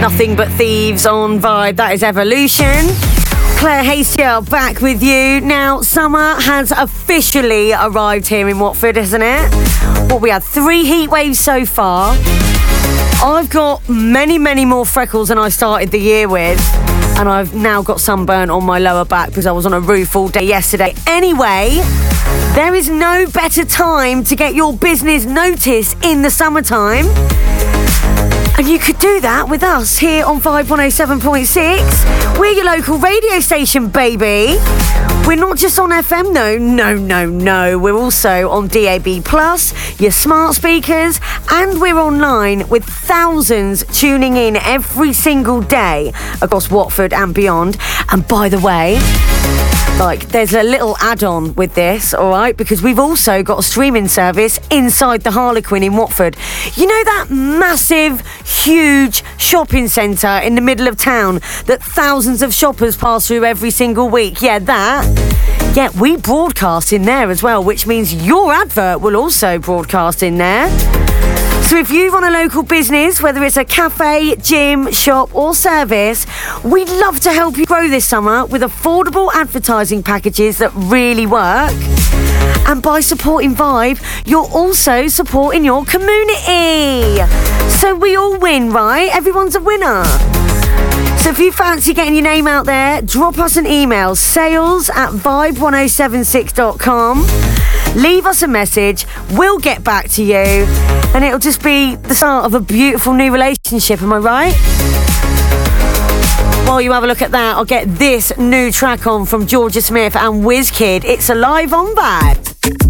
Nothing But Thieves on Vibe. That is Evolution. Claire Hastiel back with you. Now, summer has officially arrived here in Watford, hasn't it? Well, we had 3 heat waves so far. I've got many, many more freckles than I started the year with. And I've now got sunburn on my lower back because I was on a roof all day yesterday. Anyway, there is no better time to get your business noticed in the summertime. And you could do that with us here on Vibe 107.6. We're your local radio station, baby. We're not just on FM, though. No. We're also on DAB+, your smart speakers, and we're online with thousands tuning in every single day across Watford and beyond. And by the way, there's a little add-on with this, all right? Because we've also got a streaming service inside the Harlequin in Watford. You know that massive, huge shopping centre in the middle of town that thousands of shoppers pass through every single week? Yeah, that. Yeah, we broadcast in there as well, which means your advert will also broadcast in there. So if you run a local business, whether it's a cafe, gym, shop or service, we'd love to help you grow this summer with affordable advertising packages that really work. And by supporting Vibe, you're also supporting your community. So we all win, right? Everyone's a winner. So if you fancy getting your name out there, drop us an email, sales@vibe1076.com. Leave us a message, we'll get back to you, and it'll just be the start of a beautiful new relationship, am I right? While you have a look at that, I'll get this new track on from Georgia Smith and Wizkid. It's Alive on Vibe.